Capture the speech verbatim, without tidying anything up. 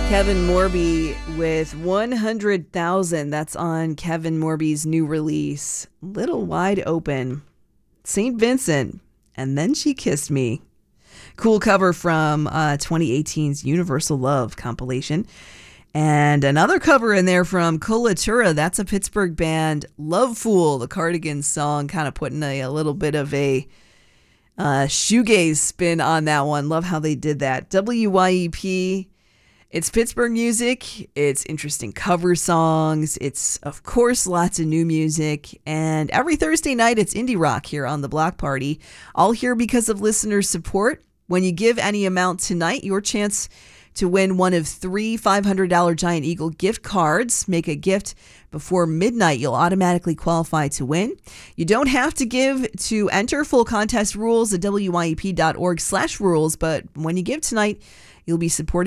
Kevin Morby with one hundred thousand. That's on Kevin Morby's new release, Little Wide Open. Saint Vincent, and Then She Kissed Me. Cool cover from uh, twenty eighteen's Universal Love compilation. And another cover in there from Colatura. That's a Pittsburgh band. Love Fool, the Cardigans song, kind of putting a, a little bit of a uh, shoegaze spin on that one. Love how they did that. W Y E P. It's Pittsburgh music. It's interesting cover songs. It's, of course, lots of new music. And every Thursday night, it's indie rock here on the Block Party. All here because of listener support. When you give any amount tonight, your chance to win one of three five hundred dollars Giant Eagle gift cards. Make a gift before midnight. You'll automatically qualify to win. You don't have to give to enter. Full contest rules at W Y E P dot org slash rules. But when you give tonight, you'll be supporting